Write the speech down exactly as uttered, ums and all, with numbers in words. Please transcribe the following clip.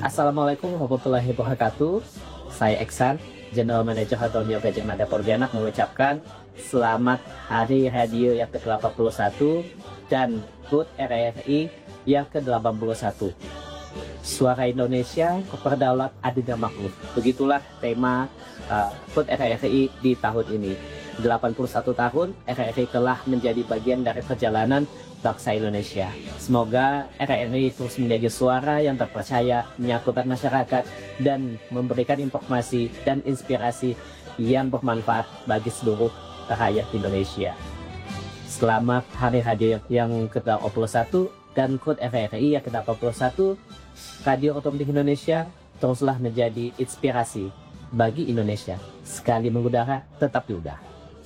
Assalamualaikum warahmatullahi wabarakatuh. Saya Eksan, General Manager Hotel Gajah Mada Pontianak, mengucapkan selamat Hari Radio yang ke delapan puluh satu dan H U T R I R I yang ke delapan puluh satu. Suara Indonesia, Berdaulat, Adil dan Makmur. Begitulah tema uh, H U T R I R I di tahun ini. delapan puluh satu tahun R I R I telah menjadi bagian dari perjalanan bangsa Indonesia. Semoga R I R I terus menjadi suara yang terpercaya, menyatukan masyarakat, dan memberikan informasi dan inspirasi yang bermanfaat bagi seluruh rakyat Indonesia. Selamat Hari Radio yang ke delapan puluh satu dan H U T R I R I yang ke delapan puluh satu. Radio Otomotif Indonesia teruslah menjadi inspirasi bagi Indonesia. Sekali mengudara, tetap diudah.